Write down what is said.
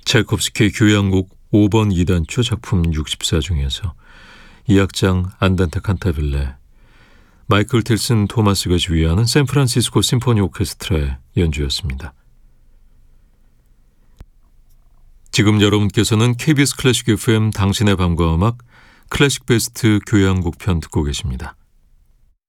차이콥스키의 교향곡 5번 2단조 작품 64 중에서 이 악장 안단테 칸타빌레, 마이클 틸슨 토마스가 지휘하는 샌프란시스코 심포니 오케스트라의 연주였습니다. 지금 여러분께서는 KBS 클래식 FM 당신의 밤과 음악 클래식 베스트 교향곡 편 듣고 계십니다.